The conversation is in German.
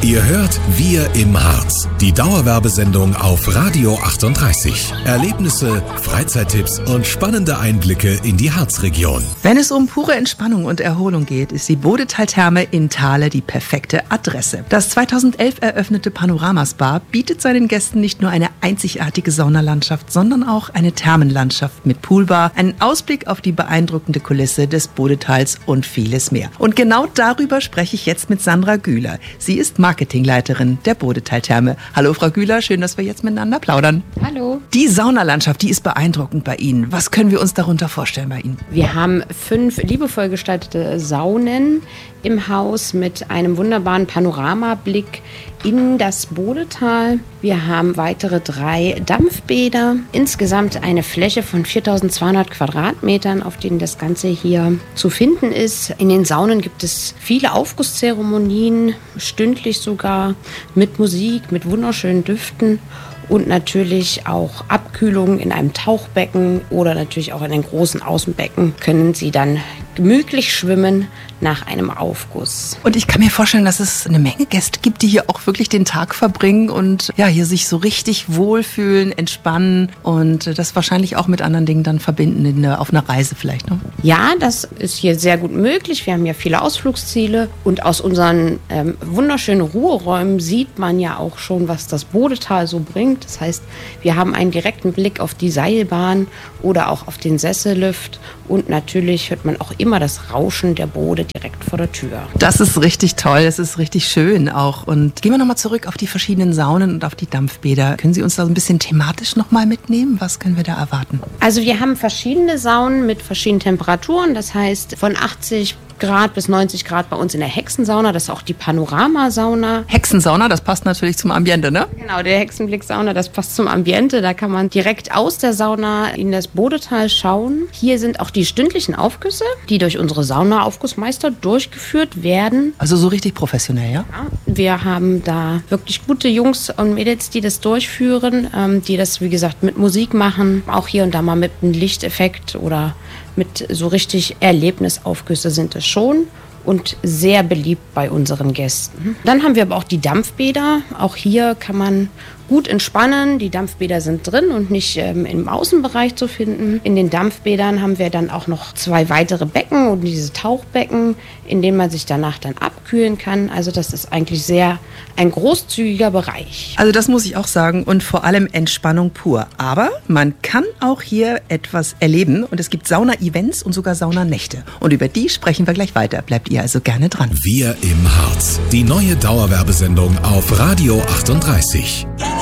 Ihr hört Wir im Harz, die Dauerwerbesendung auf Radio 38. Erlebnisse, Freizeittipps und spannende Einblicke in die Harzregion. Wenn es um pure Entspannung und Erholung geht, ist die Bodetal-Therme in Thale die perfekte Adresse. Das 2011 eröffnete Panorama-Spa bietet seinen Gästen nicht nur eine einzigartige Saunalandschaft, sondern auch eine Thermenlandschaft mit Poolbar, einen Ausblick auf die beeindruckende Kulisse des Bodetals und vieles mehr. Und genau darüber spreche ich jetzt mit Sandra Güler. Sie ist Marketingleiterin der Bodetal-Therme. Hallo Frau Güler, schön, dass wir jetzt miteinander plaudern. Hallo. Die Saunalandschaft, die ist beeindruckend bei Ihnen. Was können wir uns darunter vorstellen bei Ihnen? Wir haben 5 liebevoll gestaltete Saunen im Haus mit einem wunderbaren Panoramablick in das Bodetal. Wir haben weitere 3 Dampfbäder. Insgesamt eine Fläche von 4200 Quadratmetern, auf denen das Ganze hier zu finden ist. In den Saunen gibt es viele Aufgusszeremonien, stündlich sogar, mit Musik, mit wunderschönen Düften. Und natürlich auch Abkühlung in einem Tauchbecken oder natürlich auch in den großen Außenbecken können Sie dann gemütlich schwimmen nach einem Aufguss. Und ich kann mir vorstellen, dass es eine Menge Gäste gibt, die hier auch wirklich den Tag verbringen und ja, hier sich so richtig wohlfühlen, entspannen und das wahrscheinlich auch mit anderen Dingen dann verbinden auf einer Reise vielleicht, ne? Ja, das ist hier sehr gut möglich. Wir haben ja viele Ausflugsziele und aus unseren wunderschönen Ruheräumen sieht man ja auch schon, was das Bodetal so bringt. Das heißt, wir haben einen direkten Blick auf die Seilbahn oder auch auf den Sessellift und natürlich hört man auch immer das Rauschen der Bode direkt vor der Tür. Das ist richtig toll, es ist richtig schön auch. Und gehen wir nochmal zurück auf die verschiedenen Saunen und auf die Dampfbäder. Können Sie uns da so ein bisschen thematisch nochmal mitnehmen? Was können wir da erwarten? Also wir haben verschiedene Saunen mit verschiedenen Temperaturen. Das heißt von 80 Grad bis 90 Grad bei uns in der Hexensauna. Das ist auch die Panoramasauna. Hexensauna, das passt natürlich zum Ambiente, ne? Genau, der Hexenblicksauna, das passt zum Ambiente. Da kann man direkt aus der Sauna in das Bodetal schauen. Hier sind auch die stündlichen Aufgüsse, die durch unsere Saunaaufgussmeister durchgeführt werden. Also so richtig professionell, ja? Ja, wir haben da wirklich gute Jungs und Mädels, die das durchführen, die das, wie gesagt, mit Musik machen. Auch hier und da mal mit einem Lichteffekt oder mit so richtig Erlebnisaufgüsse sind es schon und sehr beliebt bei unseren Gästen. Dann haben wir aber auch die Dampfbäder. Auch hier kann man gut entspannen. Die Dampfbäder sind drin und nicht im Außenbereich zu finden. In den Dampfbädern haben wir dann auch noch 2 weitere Becken und diese Tauchbecken, in denen man sich danach dann abkühlen kann. Also das ist eigentlich sehr ein großzügiger Bereich. Also das muss ich auch sagen und vor allem Entspannung pur. Aber man kann auch hier etwas erleben und es gibt Sauna-Events und sogar Saunanächte. Und über die sprechen wir gleich weiter. Bleibt ihr also gerne dran. Wir im Harz, die neue Dauerwerbesendung auf Radio 38.